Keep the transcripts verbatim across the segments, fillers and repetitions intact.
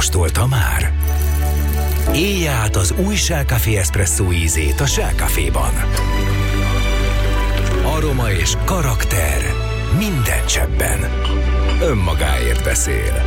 Megkóstolta már? Élje át az új Shell Café Espresso ízét a Shell Caféban. Aroma és karakter minden cseppben. Önmagáért beszél.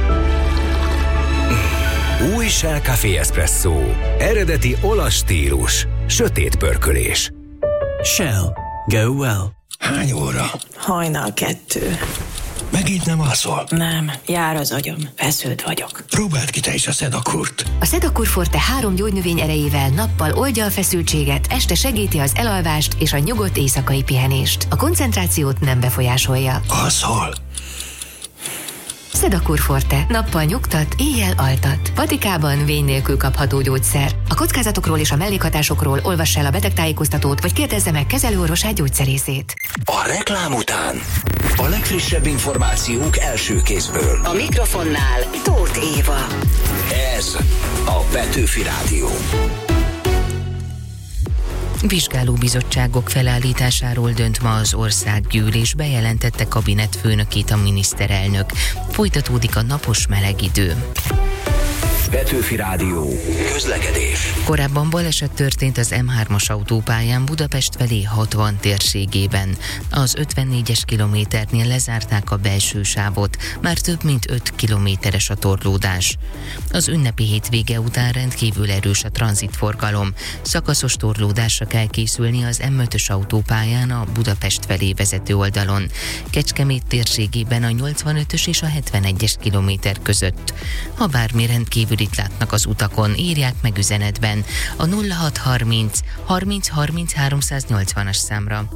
Új Shell Café Espresso. Eredeti olasz stílus. Sötét pörkölés. Shell. Go well. Hány óra? Hajnal kettő. Megint nem alszol? Nem, jár az agyam. Feszült vagyok. Próbáld ki te is a Sedakurt. A Sedakur Forte három gyógynövény erejével nappal oldja a feszültséget, este segíti az elalvást és a nyugodt éjszakai pihenést. A koncentrációt nem befolyásolja. Alszol? Sedakur Forte. Nappal nyugtat, éjjel altat. Patikában vény nélkül kapható gyógyszer. A kockázatokról és a mellékhatásokról olvass el a betegtájékoztatót, vagy kérdezze meg kezelőorvosát gyógyszerészét. A reklám után a legfrissebb információk első kézből. A mikrofonnál Tóth Éva. Ez a Petőfi Rádió. Vizsgálóbizottságok felállításáról dönt ma az országgyűlés, bejelentette kabinetfőnökét a miniszterelnök. Folytatódik a napos meleg idő. Petőfi Rádió. Közlekedés. Korábban baleset történt az M hármas autópályán Budapest felé hatvan térségében. Az ötvennégyes kilométernél lezárták a belső sávot, már több mint öt kilométeres a torlódás. Az ünnepi hétvége után rendkívül erős a tranzitforgalom. Szakaszos torlódásra kell készülni az M ötös autópályán a Budapest felé vezető oldalon. Kecskemét térségében a nyolcvanötös és a hetvenegyes kilométer között. Ha bármi rendkívül itt látnak az utakon, írják meg üzenetben a nulla hat harminc harminc harminc háromszáznyolcvanas számra.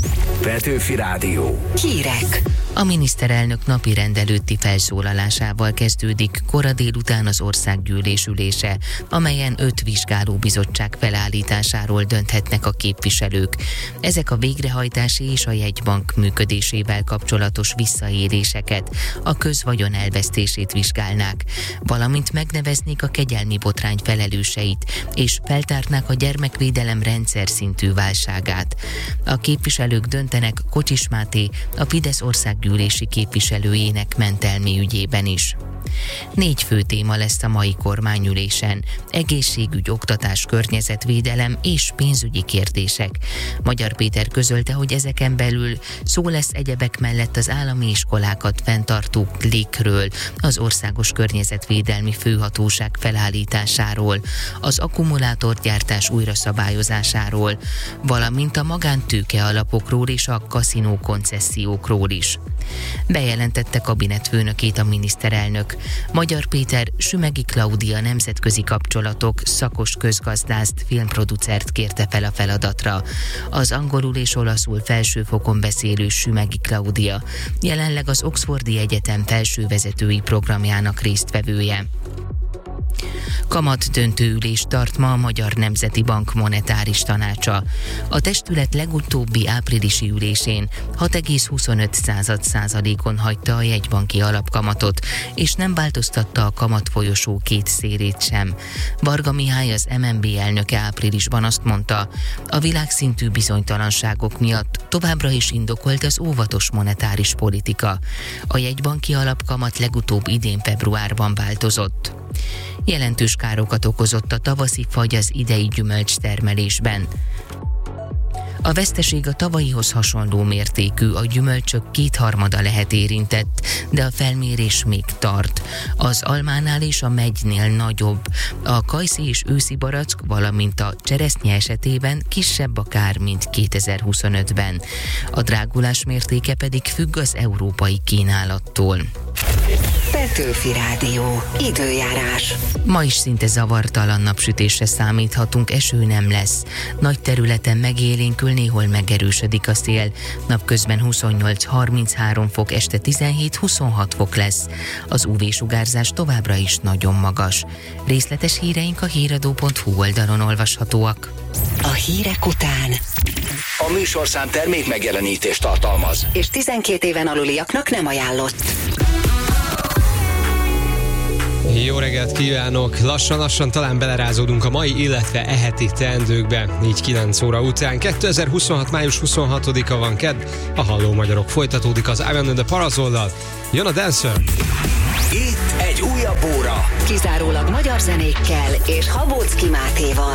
Petőfi Rádió. Hírek. A miniszterelnök napi rendelőtti felszólalásával kezdődik kora délután az országgyűlés ülése, amelyen öt vizsgálóbizottság felállításáról dönthetnek a képviselők. Ezek a végrehajtási és a jegybank működésével kapcsolatos visszaéléseket, a közvagyon elvesztését vizsgálnák, valamint megneveznék a kegyelmi botrány felelőseit, és feltárnák a gyermekvédelem rendszer szintű válságát. A képviselők döntenek Kocsis Máté, a Fidesz országgyűlési képviselőjének mentelmi ügyében is. Négy fő téma lesz a mai kormányülésen: egészségügy, oktatás, környezetvédelem és pénzügyi kérdések. Magyar Péter közölte, hogy ezeken belül szó lesz egyebek mellett az állami iskolákat fenntartó klikről, az Országos Környezetvédelmi Főhatóság felállításáról, az akkumulátorgyártás újraszabályozásáról, valamint a magántőke alapokról és a kaszinó koncessziókról is. Bejelentette kabinetfőnökét a miniszterelnök. Magyar Péter Sümegi Klaudia nemzetközi kapcsolatok szakos közgazdászt, filmproducert kérte fel a feladatra. Az angolul és olaszul felsőfokon beszélő Sümegi Klaudia jelenleg az Oxfordi Egyetem felsővezetői programjának résztvevője. Kamat döntőülést tart ma a Magyar Nemzeti Bank monetáris tanácsa. A testület legutóbbi áprilisi ülésén hat egész huszonöt százalékon hagyta a jegybanki alapkamatot, és nem változtatta a kamatfolyosó két szélét sem. Varga Mihály, az em en bé elnöke áprilisban azt mondta, a világszintű bizonytalanságok miatt továbbra is indokolt az óvatos monetáris politika. A jegybanki alapkamat legutóbb idén februárban változott. Jelentős károkat okozott a tavaszi fagy az idei gyümölcstermelésben. A veszteség a tavalyihoz hasonló mértékű, a gyümölcsök kétharmada lehet érintett, de a felmérés még tart. Az almánál és a megynél nagyobb. A kajszi és őszi barack, valamint a cseresznye esetében kisebb a kár, mint kétezer-huszonötben. A drágulás mértéke pedig függ az európai kínálattól. Petőfi Rádió. Időjárás. Ma is szinte zavartalan napsütésre számíthatunk, eső nem lesz. Nagy területen megélénkül, néhol megerősödik a szél. Napközben huszonnyolc-harminchárom fok, este tizenhét-huszonhat fok lesz. Az ú vé-sugárzás továbbra is nagyon magas. Részletes híreink a híradó pont hú oldalon olvashatóak. A hírek után A műsorszám termék megjelenítést tartalmaz, és tizenkét éven aluliaknak nem ajánlott. Jó reggelt kívánok! Lassan-lassan talán belerázódunk a mai, illetve e heti teendőkbe, így kilenc óra után. kétezer-huszonhat. május huszonhatodika van, kedd, a Halló Magyarok folytatódik az Ivan and the Parazollal. Jön a Dancer! Itt egy újabb óra kizárólag magyar zenékkel és Habóczky Mátéval.